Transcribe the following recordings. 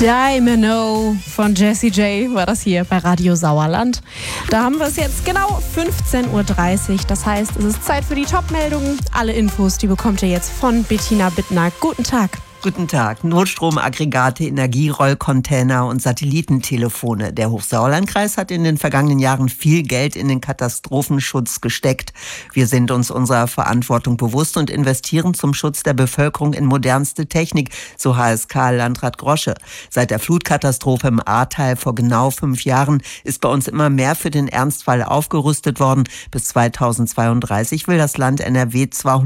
Domino von Jessie J war das hier bei Radio Sauerland. Da haben wir es jetzt genau 15.30 Uhr. Das heißt, es ist Zeit für die Top-Meldungen. Alle Infos, die bekommt ihr jetzt von Bettina Bittner. Guten Tag. Guten Tag. Notstromaggregate, Energierollcontainer und Satellitentelefone. Der Hochsauerlandkreis hat in den vergangenen Jahren viel Geld in den Katastrophenschutz gesteckt. Wir sind uns unserer Verantwortung bewusst und investieren zum Schutz der Bevölkerung in modernste Technik, so HSK-Landrat Grosche. Seit der Flutkatastrophe im Ahrtal vor genau 5 Jahren ist bei uns immer mehr für den Ernstfall aufgerüstet worden. Bis 2032 will das Land NRW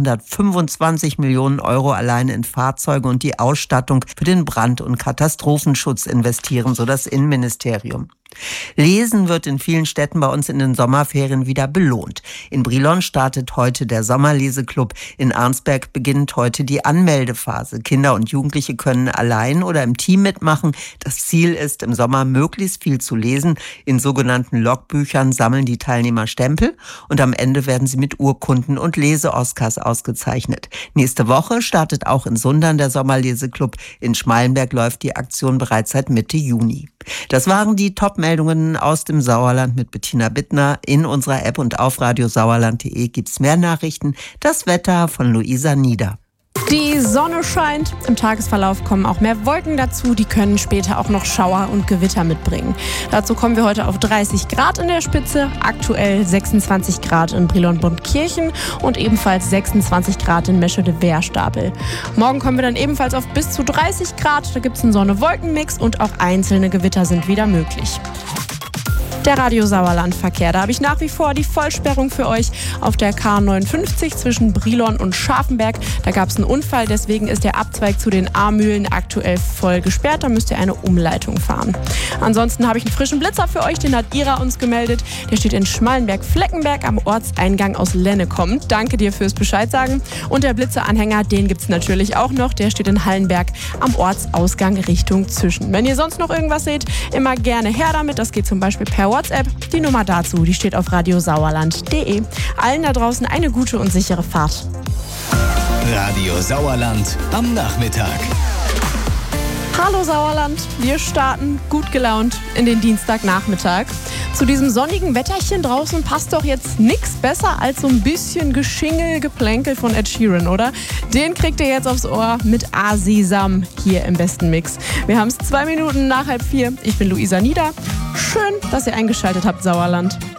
225 Millionen Euro allein in Fahrzeuge und die Ausstattung für den Brand- und Katastrophenschutz investieren, so das Innenministerium. Lesen wird in vielen Städten bei uns in den Sommerferien wieder belohnt. In Brilon startet heute der Sommerleseklub. In Arnsberg beginnt heute die Anmeldephase. Kinder und Jugendliche können allein oder im Team mitmachen. Das Ziel ist, im Sommer möglichst viel zu lesen. In sogenannten Logbüchern sammeln die Teilnehmer Stempel und am Ende werden sie mit Urkunden und Lese-Oscars ausgezeichnet. Nächste Woche startet auch in Sundern der Sommerleseklub. In Schmalenberg läuft die Aktion bereits seit Mitte Juni. Das waren die Top-Meldungen aus dem Sauerland mit Bettina Bittner. In unserer App und auf radiosauerland.de gibt's mehr Nachrichten. Das Wetter von Luisa Nieder. Die Sonne scheint. Im Tagesverlauf kommen auch mehr Wolken dazu. Die können später auch noch Schauer und Gewitter mitbringen. Dazu kommen wir heute auf 30 Grad in der Spitze. Aktuell 26 Grad in Brilon-Bundkirchen und ebenfalls 26 Grad in Meschede-Wehrstapel. Morgen kommen wir dann ebenfalls auf bis zu 30 Grad. Da gibt es einen Sonne-Wolken-Mix und auch einzelne Gewitter sind wieder möglich. Der Radio Sauerland-Verkehr. Da habe ich nach wie vor die Vollsperrung für euch auf der K59 zwischen Brilon und Scharfenberg. Da gab es einen Unfall, deswegen ist der Abzweig zu den A-Mühlen aktuell voll gesperrt. Da müsst ihr eine Umleitung fahren. Ansonsten habe ich einen frischen Blitzer für euch, den hat Ira uns gemeldet. Der steht in Schmallenberg-Fleckenberg am Ortseingang aus Lennekom. Danke dir fürs Bescheid sagen. Und der Blitzeranhänger, den gibt es natürlich auch noch. Der steht in Hallenberg am Ortsausgang Richtung Züschen. Wenn ihr sonst noch irgendwas seht, immer gerne her damit. Das geht zum Beispiel per WhatsApp. Die Nummer dazu, die steht auf radiosauerland.de. Allen da draußen eine gute und sichere Fahrt. Radio Sauerland am Nachmittag. Hallo Sauerland, wir starten gut gelaunt in den Dienstagnachmittag. Zu diesem sonnigen Wetterchen draußen passt doch jetzt nichts besser als so ein bisschen Geschingel, Geplänkel von Ed Sheeran, oder? Den kriegt ihr jetzt aufs Ohr mit A-Sesam hier im besten Mix. Wir haben es 2 Minuten nach 3:30. Ich bin Luisa Nieder. Schön, dass ihr eingeschaltet habt, Sauerland.